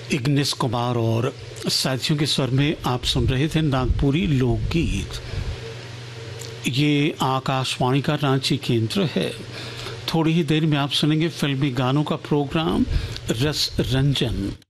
Ignis Kumar और साथियों के स्वर में आप सुन रहे थे नागपुरी लोकगीत। ये आकाशवाणी का रांची केंद्र है। थोड़ी ही देर में आप सुनेंगे फिल्मी गानों का प्रोग्राम रस रंजन।